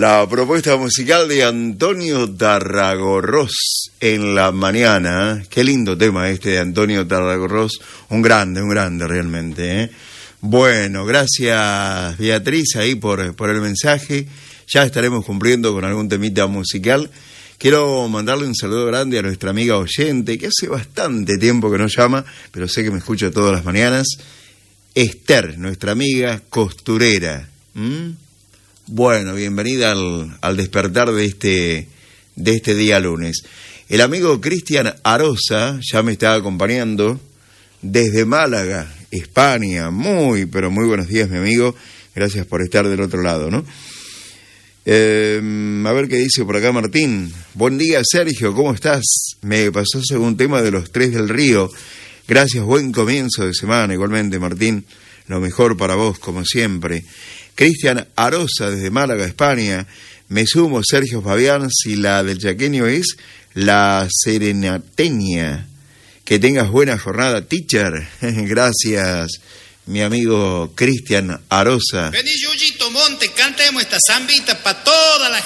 La propuesta musical de Antonio Tarragorros en la mañana. Qué lindo tema este de Antonio Tarragorros. Un grande realmente. Bueno, gracias Beatriz ahí por el mensaje. Ya estaremos cumpliendo con algún temita musical. Quiero mandarle un saludo grande a nuestra amiga oyente, que hace bastante tiempo que no llama, pero sé que me escucha todas las mañanas. Esther, nuestra amiga costurera. Bueno, bienvenida al despertar de este día lunes. El amigo Cristian Arosa ya me está acompañando desde Málaga, España. Muy, pero muy buenos días, mi amigo. Gracias por estar del otro lado, ¿no? A ver qué dice por acá Martín. Buen día, Sergio, ¿cómo estás? Me pasó según tema de los Tres del Río. Gracias, buen comienzo de semana. Igualmente, Martín, lo mejor para vos, como siempre. Cristian Arosa, desde Málaga, España. Me sumo, Sergio Fabián, si la del chaqueño es la serenateña. Que tengas buena jornada, teacher. Gracias, mi amigo Cristian Arosa. Vení, Yuyito Monte, cantemos esta zambita para toda la